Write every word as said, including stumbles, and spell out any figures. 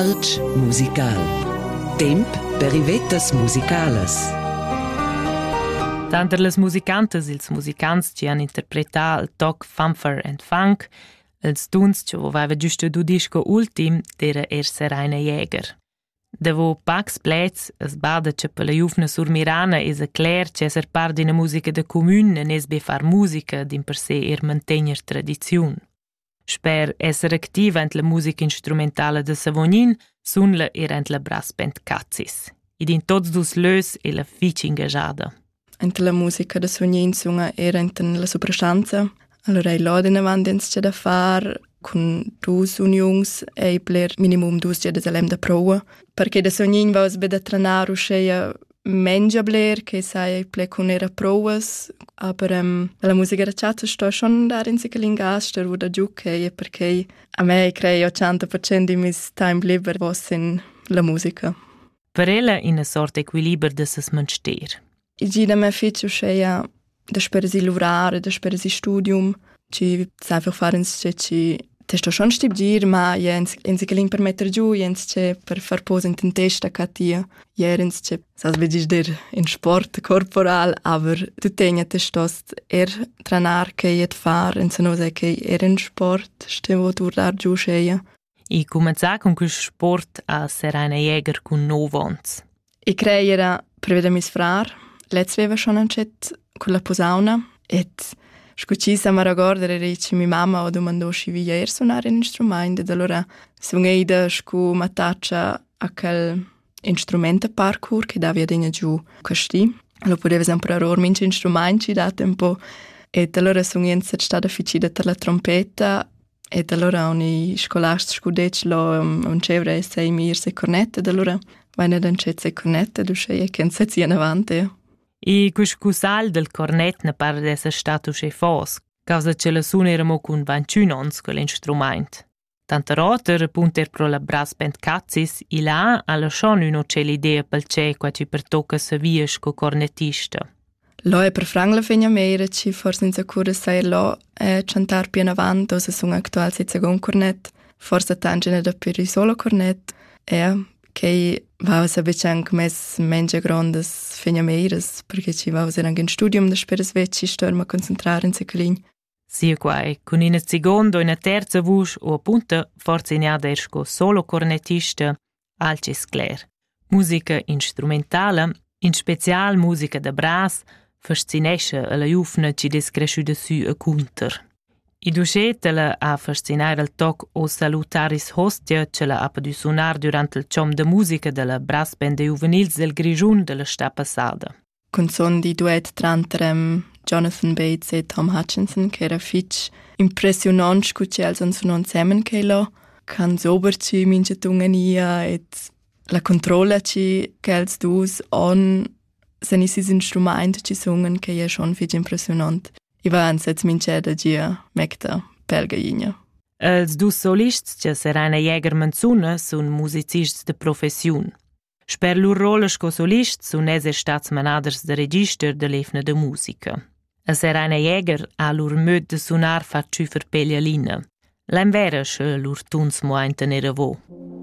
Alch musical. Temp per rivettas musicalas. Tanter las musicantas ils musicants ci han interpretà il toc Fanfare and Funk, els tuns ci vovaiva giusto du disco ultim d'era er Seraina Jäger. Davo Pax Plets es bada che per la juvna surmirana es a cler che ser part d'ina musica de commun non es be far musica din per se er mantegner tradiziun. Sper esser activa ent la musica instrumentala de Savognin, sunla er ent la brassband Katzis. Id in tots dus lös e la fici ingagada. Ent la musica de Savognin sunga era ent la soprastanza. Allora ei loden avandens c'è da far con dus unions e bler minimum dus c'è da salem da proa. Perché da Savognin va es beda tranar usceia menja bler, che sai ple con era proas, aber um, la musica da chat sto schon da in sicalingas ster wo da giuche perché a me crei ottanta per cento di mis time liber was in la musica. Per ella in a sorta equilibrio de ses manster. I gida me fitch usceia da spersi lavorare, da spersi studium, ci sai einfach farens che ci testo schon stib gir, ma jens in sicalin per metter giù, jens che per far pose in testa catia, jens che sas vegis der in sport corporal, aber tu tegna testost er tranar che jet far, in se se che er in sport, stevo tu dar giù scheia. I comenza con quel sport a Seraina Jäger con novons. I creiera prevede mis frar, let's veva schon an chet con la posauna, et scucisa ma ragordere reci mi mamma o domandò si via er suonare un strumento ed allora sungeida scu mataccia a quel instrumento parkour che davia degna giù casti lo poteva sempre error minci strumenti da tempo ed allora sungenza stata ficida per la trompetta ed allora ogni scolast scudec lo un cevre sei mir se cornette ed allora venne dan cetse cornette du sei che se sia avanti. I quis cusal del cornet ne pare d'esser stato che fos, causa che la suoneremo con ventuno ans quell'instrument. Tanta roter punter pro la brassband Katzis, i là alla schon uno c'è l'idea pel c'è qua ci pertocca se vies co cornetista. Lo è per frangla fegna mera, ci forse in sicura sai lo è cantar più in avanti, o se sono actual senza un cornet, forse tangene da per il solo cornet, è che va se becen mes menja grandes fenameiras perché ci va se anche in studium da speres vecchi storma concentrare in secalin. Sia quai, con in secondo e in terza voce o appunto forse in adersco solo cornetista, alces cler. Musica instrumentale, in special musica da brass, fascinesce alla jufna ci descresciuda su a cunter. I ducetela a fascinare il toc o salutaris hostia ce la ha potuto suonar durante il ciom de musica della brassband de juvenils del Grigiun della sta passata. Con son di duet trantrem Jonathan Bates e Tom Hutchinson che era fitch impressionant scucel son suonon semen che lo can soberci mince tungania et la controlla ci che dus on senissis instrument ci sungen che è schon fitch impressionant. I va ansets mince da gia mecta pelgainia. Els dus solists che Seraina Jäger menzuna sun musicists de profession. Sper lur roles co solist sun eser stats manaders de register de lefna de musica. A Seraina Jäger ha lur möd de sunar fat ciufer pelialina. L'envera sche lur tuns mo a intenere vo.